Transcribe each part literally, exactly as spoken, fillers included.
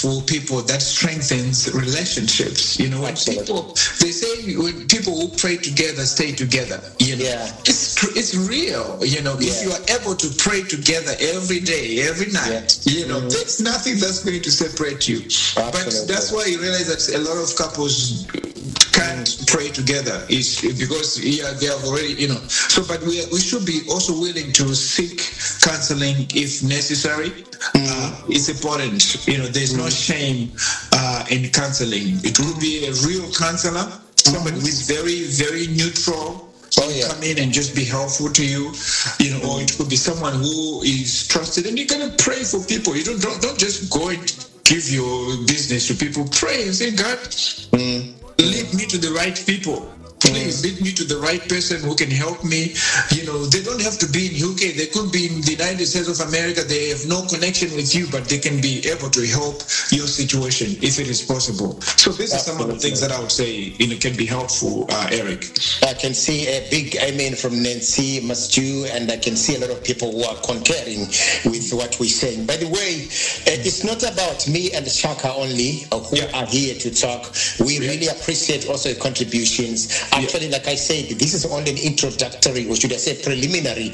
for people that strengthens relationships. You know, when Absolutely. people, they say when people who pray together stay together. You know, Yeah. it's tr- it's real. You know, if Yeah. you are able to pray together every day, every night, you know, there's nothing that's going to separate you. But Absolutely. that's why you realize that a lot of couples can't pray together is because yeah they have already, you know. So but we we should be also willing to seek counseling if necessary. Uh, it's important, you know. There's no shame uh, in counseling. It will be a real counselor, somebody who is very very neutral. Oh, yeah. Come in and just be helpful to you, you know. Or it could be someone who is trusted, and you're gonna pray for people. You don't don't, don't just go and give your business to people. Pray and say, God, lead me to the right people. Please lead me to the right person who can help me. You know, they don't have to be in U K. They could be in the United States of America. They have no connection with you, but they can be able to help your situation if it is possible. So this is some of the things that I would say, you know, can be helpful, uh, Eric. I can see a big amen from Nancy Masju, and I can see a lot of people who are concurring with what we're saying. By the way, uh, it's not about me and Shaka only uh, who Yeah. are here to talk. We Yeah. really appreciate also the contributions. Actually, like I said, this is only an introductory, or should I say preliminary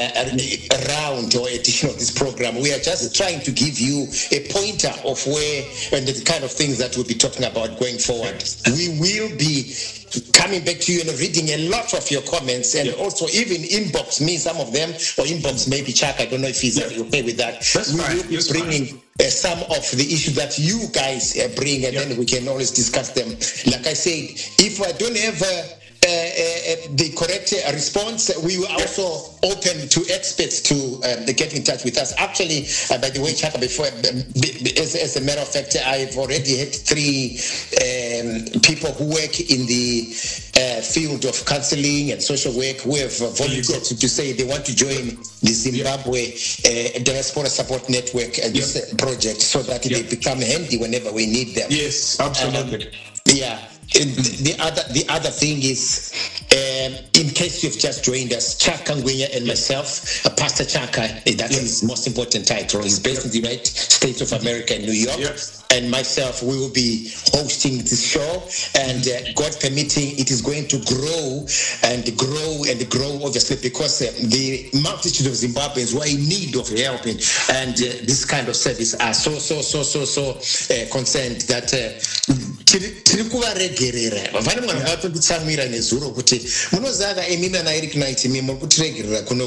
uh, round or edition of this program. We are just trying to give you a pointer of where and the kind of things that we'll be talking about going forward. We will be coming back to you and reading a lot of your comments, and Yeah. also even inbox me some of them, or inbox maybe Chuck. I don't know if he's Yeah. okay with that. That's we fine. will be That's bringing uh, some of the issues that you guys uh, bring, and Yeah. then we can always discuss them. Like I said, if I don't have uh, uh, uh, the correct uh, response, we were also open to experts to um, get in touch with us. Actually, uh, by the way, Chaka, before, um, b- b- as, as a matter of fact, I've already had three um, people who work in the uh, field of counseling and social work who have uh, volunteered to, to say they want to join the Zimbabwe uh, Diaspora Support Network and this uh, project, so that Yeah. they become handy whenever we need them. Yes, absolutely. Um, yeah. And the other the other thing is, um, in case you've just joined us, Chaka Ngwenya and myself, uh, Pastor Chaka, uh, that's his most important title. He's based in the United States of America in New York. Yeah. And myself, we will be hosting this show, and uh, God permitting, it is going to grow and grow and grow, obviously, because uh, the multitude of Zimbabweans who are in need of help in, and uh, this kind of service are so, so, so, so, so uh, concerned that uh, tiri tiri kuvaregerera vane mwana vatotitsamwira nezuro kuti munoziva emina naeric night imi muri kutiregerera kuno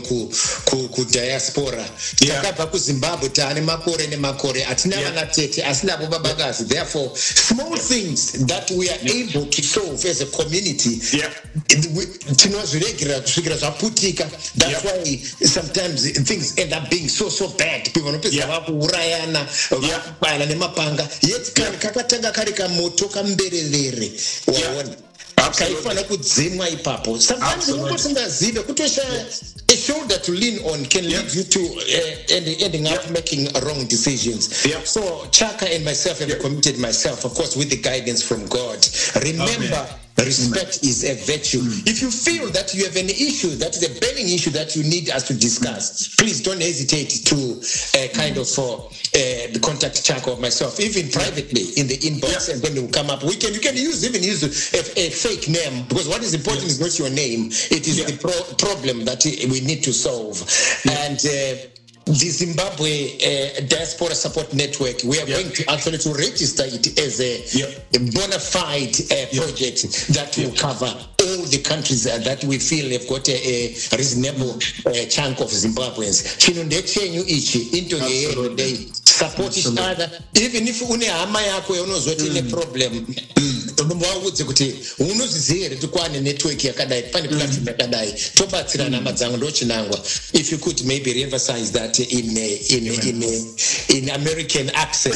kudiaspora takabva kuzimbabwe taane makore nemakore hatina vana tete asinavo babakazi. Therefore, small things that we are able to solve as a community, tinozviregerera kusvikira zvaputika. That's why sometimes things end up being so so bad. People vanopedza vakuurayana vakupana nemapanga, yet kakatanga kari kamoto kambererere waona kaifana kudzimwa ipapo. Sometimes unongosingazive kutoshaya a shoulder to lean on can lead you to uh, ending, ending up making wrong decisions. So Chaka and myself have committed myself, of course, with the guidance from God. Remember, Amen. Respect Amen. Is a virtue. Mm. If you feel that you have an issue, that is a burning issue that you need us to discuss, please don't hesitate to uh, kind of uh, uh, contact Chaka or myself, even privately in the inbox, yeah. and then it will come up. We can you can use even use a, a fake name, because what is important yeah. is not your name; it is yeah. the pro- problem that we need to solve. Yeah. And uh, the Zimbabwe uh, Diaspora Support Network, we are yeah. going to actually to register it as a, yeah. a bona fide uh, project yeah. that will yeah. cover all the countries uh, that we feel have got a, a reasonable uh, chunk of Zimbabweans. Chinonde chenyu ichi into the day support each other. Even if une hama yako unozoti ine problem, vaudze kuti unoziziva here tikwane network yakadai pane platform yakadai tobatsirana madzangu ndochinangwa. If you could maybe re-emphasize that in a, in a, in a, in American accent.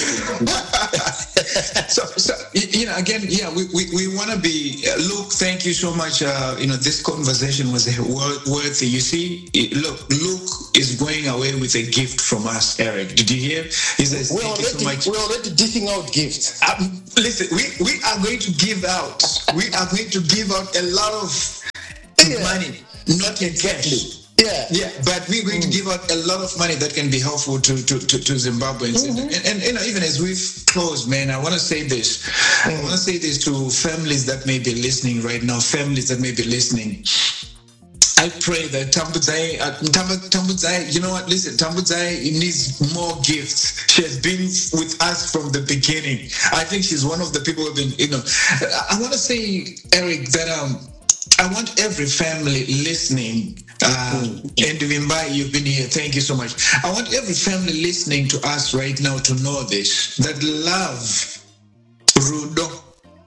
so, so you know, again, yeah, we we, we want to be. Uh, Luke, thank you so much. Uh, you know, this conversation was worthy. You see, it, look, Luke is going away with a gift from us, Eric. Did you hear? He says, we're thank already, you so much. We're already dishing out gifts. Um, listen, we, we are going to give out. We are going to give out a lot of yeah. money, not in cash. Yeah. Yeah, but we're going mm. to give out a lot of money that can be helpful to to, to, to Zimbabweans. Mm-hmm. And, and, and you know, even as we've closed, man, I want to say this. Mm. I want to say this to families that may be listening right now, families that may be listening. I pray that Tambudzai, uh, Tambudzai, you know what, listen, Tambudzai needs more gifts. She has been with us from the beginning. I think she's one of the people who have been, you know, I want to say, Eric, that um, I want every family listening, uh, mm. and Vimbai, you've been here, thank you so much. I want every family listening to us right now to know this, that love, Rudo,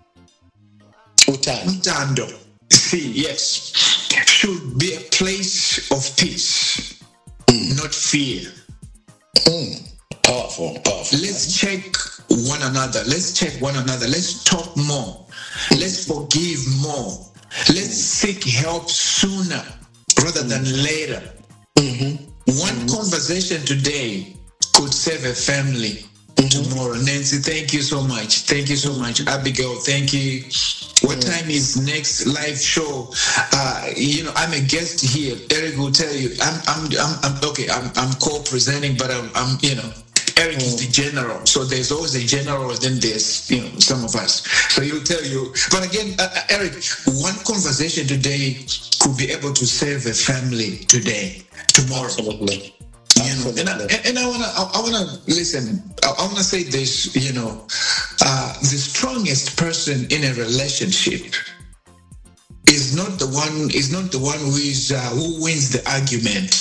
Utando, see, yes, should be a place of peace, mm. not fear. Mm. Powerful, powerful. Let's check one another. Let's check one another. Let's talk more. Mm. Let's forgive more. Let's mm. seek help sooner rather than later. Mm-hmm. One mm-hmm. conversation today could save a family mm-hmm. tomorrow. Nancy, thank you so much. Thank you so much. Abigail, thank you. What mm. time is next live show? Uh, you know, I'm a guest here. Eric will tell you. I'm, I'm, I'm, I'm okay. I'm, I'm co-presenting, but I'm, I'm, you know, Eric mm. is the general. So there's always a general, and then there's, you know, some of us. So he'll tell you. But again, uh, Eric, one conversation today could be able to save a family today, tomorrow. Absolutely. You know, and I, and I wanna, I, I wanna listen. I, I wanna say this. You know, uh, the strongest person in a relationship is not the one. Is not the one who is uh, who wins the argument.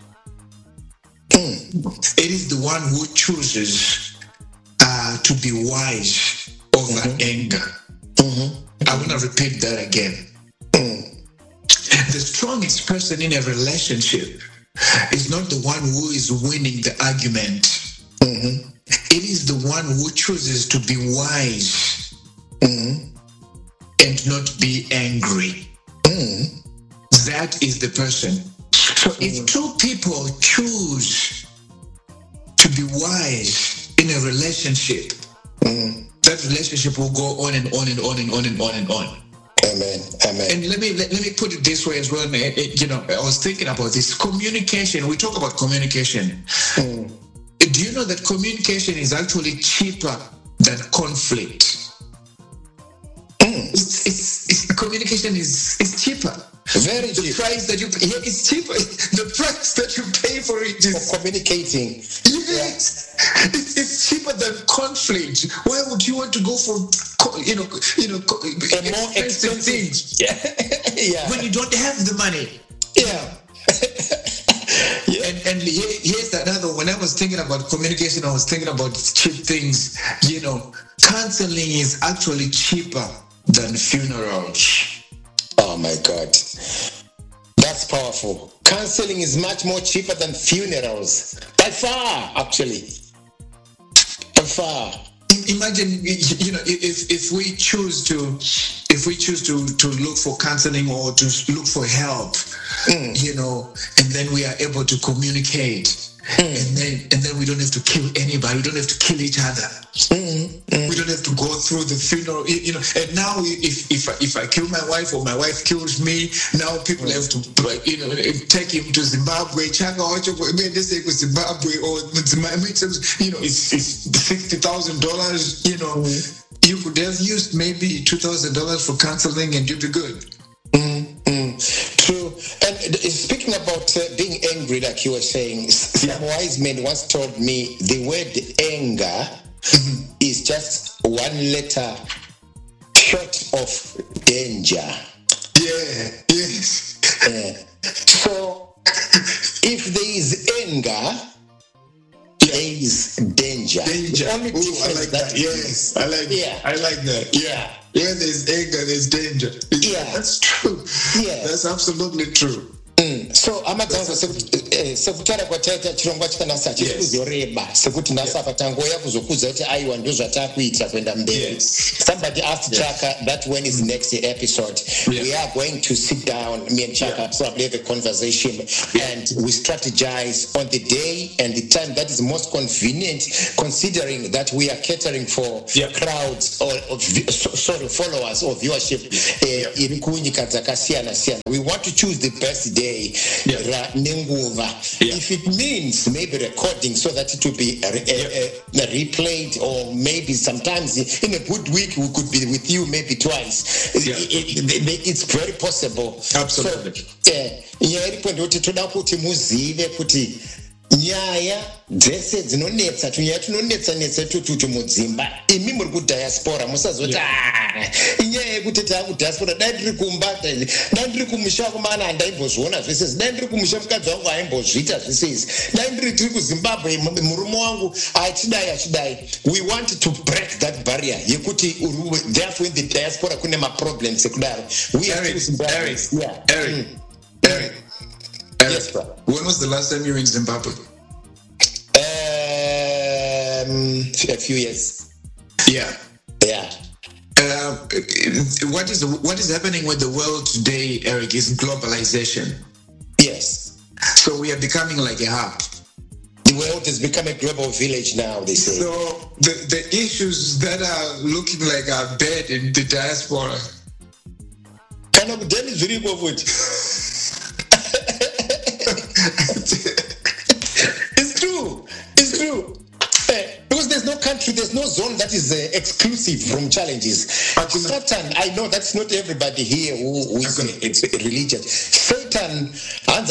Mm. It is the one who chooses uh, to be wise over mm-hmm. anger. Mm-hmm. I wanna repeat that again. Mm. The strongest person in a relationship is not the one who is winning the argument. Mm-hmm. It is the one who chooses to be wise mm-hmm. and not be angry. Mm-hmm. That is the person. So mm-hmm. if two people choose to be wise in a relationship, mm-hmm. that relationship will go on and on and on and on and on and on. Amen. Amen. And let me let, let me put it this way as well. You know, I was thinking about this communication. We talk about communication. Mm. Do you know that communication is actually cheaper than conflict? Mm. It's, it's, it's communication is is cheaper. Very the cheap. price that you pay, yeah, it's cheaper. The price that you pay for it is for communicating. Yes, yeah. it's, it's cheaper than conflict. Why would you want to go for, you know, you know, and more expensive things? Yeah, yeah. When you don't have the money. Yeah. Yeah. And, and here, here's another. When I was thinking about communication, I was thinking about cheap things. You know, counseling is actually cheaper than funerals. Oh my God. That's powerful. Counseling is much more cheaper than funerals. By far, actually. By far. Imagine, you know, if if we choose to, if we choose to to look for counseling or to look for help, mm. you know, and then we are able to communicate, mm. and then and then we don't have to kill anybody. We don't have to kill each other. Mm. Mm. We don't have to go through the funeral, you know. And now, if if if I kill my wife or my wife kills me, now people have to, you know, take him to Zimbabwe. Chaka, they say Zimbabwe or you know, it's it's sixty thousand dollars. You know, mm. you could have used maybe two thousand dollars for counseling, and you'd be good. Mm, mm. True. And speaking about uh, being angry, like you were saying, some yeah. wise men once told me the word anger mm-hmm. is just one letter short of danger. Yeah, yes. Uh, so, if there is anger, there is danger. Danger. The only Ooh, I like that. that. Yes, I like yeah. that. I like that. Yeah. Where there's anger, there's danger. Yeah. That's true. Yeah. That's absolutely true. Mm. So amadzanza sekutara kwataita chirongwa chakanasa chikuzoreba sekuti nasa patangoya kuzokuza kuti aiwa ndo zvatakuita kwenda mberi. Somebody asked yes. Chaka that when is mm. next episode yeah. we are going to sit down, me and Chaka yeah. probably have a conversation yeah. and we strategize on the day and the time that is most convenient, considering that we are catering for yeah. crowds or, or sorry followers or viewership. Yeah. Uh, we want to choose the best day today. Yeah. Ra- nenguva. Yeah. If it means maybe recording so that it will be uh, uh, uh, replayed, or maybe sometimes in a good week we could be with you maybe twice. Yeah. It, it, it, it's very possible. Absolutely. So, eh, nyaya iripo ndekuti toda kuti muzive kuti nyaya dzese dzinonetsa tunyaya tunonetsa netsa tututu mudzimba imi muri kudiaspora musazoti Yeah. inyaya yekuti takudiaspora dai ndiri kumba dai ndiri kumusha kumana handaimbozviona zvese izvi dai ndiri kumusha mukadzi wangu aimbozviita zvese izvi dai ndiri tiri kuzimbabwe murume wangu achidai achidai. We want to break that barrier yekuti therefore in the diaspora kune maproblems ekudaro. We are Eric, Zimbabwe. Eric, Yeah. Eric, Mm. Eric, Eric. Yes, bro. When was the last time you were in Zimbabwe? Um, a few years. Yeah. Yeah. Uh, what is what is happening with the world today, Eric, is globalization. Yes. So we are becoming like a hub. The world has become a global village now, they say. So the, the issues that are looking like are bad in the diaspora. Kind of then is very good. It's true. It's true. Eh, because there's no country, there's no zone that is uh, exclusive from challenges. Satan, I know that's not everybody here who, who is uh, it's religious. Satan, and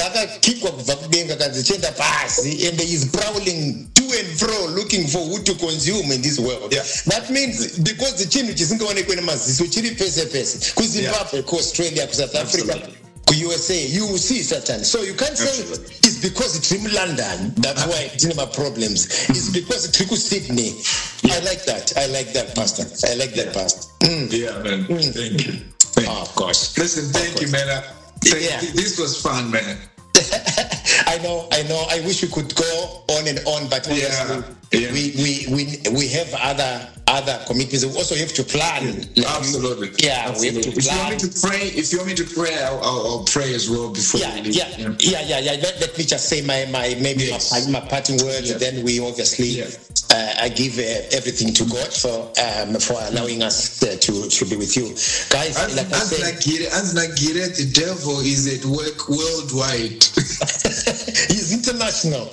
he is prowling to and fro looking for who to consume in this world. Yeah. That means because the chin which is going to maziso chiri pese pese ku Zimbabwe, ku Australia, ku South Africa, Absolutely. ku U S A, you will see Satan. So you can't say Absolutely. it's because it's in London, that's why it's in my problems. It's because it's in Sydney. I like that. I like that, Pastor. I like that, Pastor. Mm. Yeah, man. Thank you. Thank Oh, of course. Listen, thank you, man. I- thank Yeah. you. This was fun, man. I know, I know. I wish we could go on and on, but Yeah, honestly, yeah. we we we we have other other commitments. We also have to plan. Like, Absolutely. Yeah, we have to If you want plan. me to pray, if you want me to pray, I'll, I'll, I'll pray as well before Yeah, we leave. yeah, yeah, yeah, yeah. Let, let me just say my my maybe Yes. my, my parting words. Yes. Then we obviously Yes. uh, I give uh, everything to God for um, for allowing us uh, to to be with you, guys. As, Like I as, said, Nagire, as Nagire, the devil is at work worldwide. he's international.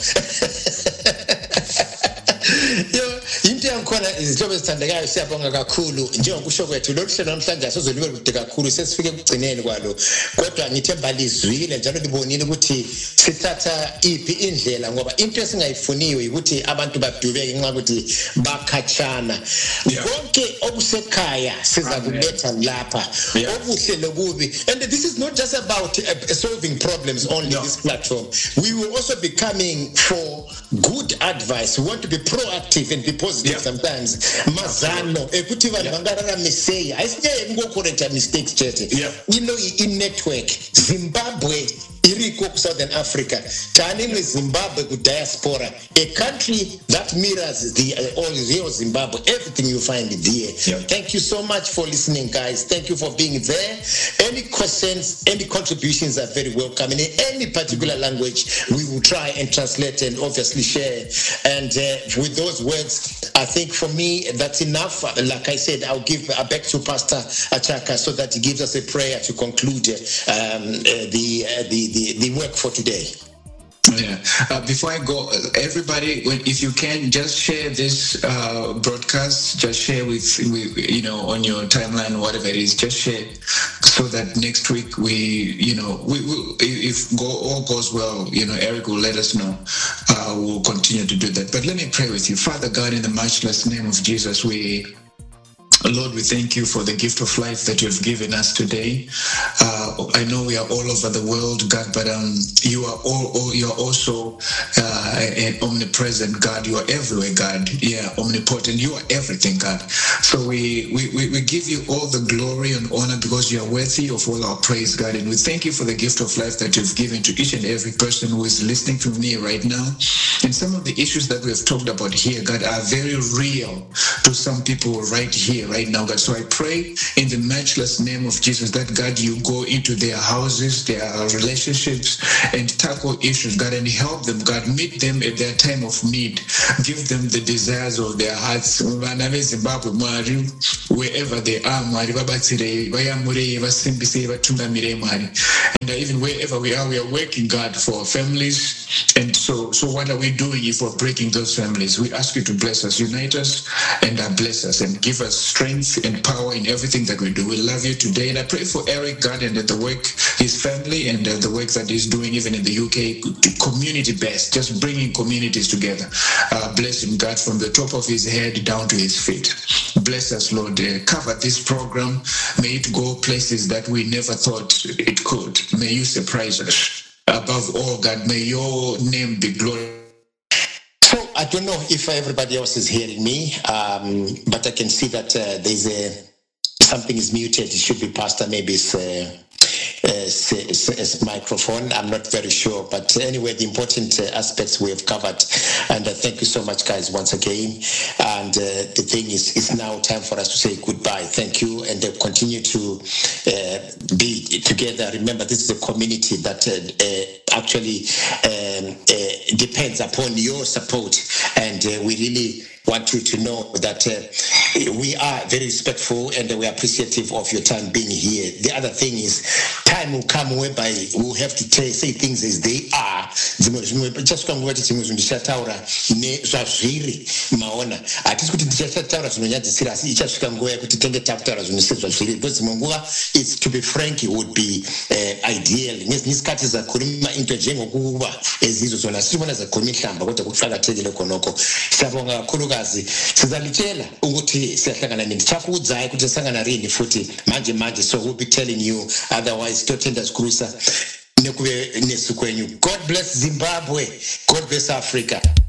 Yo, into yankhona izihlobo ezithandekayo siyabonga kakhulu njengokusho kwethu lolu hlelo namhlanje asizolibe kude kakhulu sesifike ekugcineni kwalo, kodwa ngithemba lizwile njalo libonile ukuthi sithatha iphi indlela, ngoba into esingayifuniyo ukuthi abantu badubeke nxa ukuthi bakhatshana. Yeah. Konke okusekhaya siza kuletha lapha, Yeah. okuhle lokubi. And this is not just about uh, solving problems only. No. This platform, we will also be coming for good advice. We want to be proactive and be positive. Yeah. Sometimes mazano ekuthi vanhu vangararamisei aisinyaya kungocorrecta mistakes chete. Yeah. You know, in network Zimbabwe iriko ku Southern Africa, tani mweZimbabwe ku diaspora, a country that mirrors the uh, all real Zimbabwe. Everything you find there. Yeah. Thank you so much for listening, guys. Thank you for being there. Any questions, any contributions are very welcome. In any particular language, we will try and translate and obviously share. And uh, with those words, I think for me, that's enough. Like I said, I'll give uh, back to Pastor Achaka so that he gives us a prayer to conclude um, uh, the, uh, the, the, the work for today. Yeah. Uh, before I go, uh, everybody, when, if you can, just share this uh, broadcast. Just share with, with, you know, on your timeline, whatever it is. Just share so that next week we, you know, we will. If go, all goes well, you know, Eric will let us know. Uh, we'll continue to do that. But let me pray with you, Father God, in the matchless name of Jesus. We. Lord, we thank you for the gift of life that you have given us today. Uh, I know we are all over the world, God, but um, you are all, all you are also uh, an omnipresent God. You are everywhere, God. Yeah, omnipotent. You are everything, God. So we, we, we, we give you all the glory and honor because you are worthy of all our praise, God. And we thank you for the gift of life that you've given to each and every person who is listening to me right now. And some of the issues that we have talked about here, God, are very real to some people right here, right now, God. So I pray in the matchless name of Jesus that, God, you go into their houses, their relationships, and tackle issues, God, and help them, God. Meet them at their time of need. Give them the desires of their hearts. Wherever they are, and even wherever we are, we are working, God, for our families. And so, so what are we doing if we're breaking those families? We ask you to bless us, unite us, and uh, bless us, and give us strength and power in everything that we do. We love you today, and I pray for Eric, God, and the work, his family, and uh, the work that he's doing even in the U K, community-based, just bringing communities together. Uh, bless him, God, from the top of his head down to his feet. Bless us, Lord. Uh, cover this program. May it go places that we never thought it could. May you surprise us. Above all, God, may your name be glorified. So I don't know if everybody else is hearing me, um, but I can see that uh, there's a something is muted. It should be Pastor, maybe it's uh, It's, it's, it's microphone. I'm not very sure, but anyway, the important uh, aspects we have covered, and uh, thank you so much, guys, once again. And uh, the thing is, it's now time for us to say goodbye. Thank you, and uh, continue to uh, be together. Remember, this is a community that uh, uh, actually um, uh, depends upon your support, and uh, we really want you to know that uh, we are very respectful and we are appreciative of your time being here. The other thing is, time will come whereby we'll have to t- say things as they are. Just come over to ndishataura nezvazviri maona hatisi kuti ndichataura zvinonyadzisira asi ichasvika nguva yekuti tenge takutaura zvinosezvazviri because dzimwe nguva it's to be frank it would be uh, ideal ngezinye isikhathi zakhuluma into njengokuba ezizo zona sibona zakhuluma ihlamba kodwa kuqakathekile khonokho. Siyabonga kakhulukazi, sizalitshela ukuthi siyahlangana nini chakuudzayo ukuthi sangana rini futhi manje manje, so we'll be telling you, otherwise totenda skrusa nekube nesukwenyu. God bless Zimbabwe, God bless Africa.